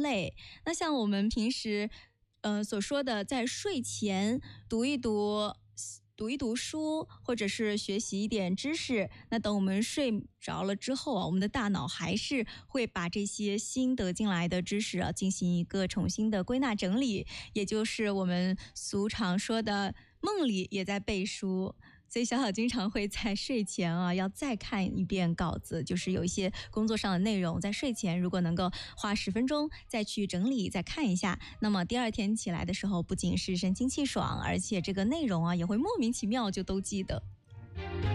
累。那像我们平时所说的在睡前读一读书，或者是学习一点知识，那等我们睡着了之后啊，我们的大脑还是会把这些新得进来的知识啊进行一个重新的归纳整理，也就是我们俗常说的梦里也在背书。所以小小经常会在睡前啊要再看一遍稿子，就是有一些工作上的内容，在睡前如果能够花10分钟再去整理再看一下，那么第二天起来的时候不仅是神清气爽，而且这个内容啊也会莫名其妙就都记得。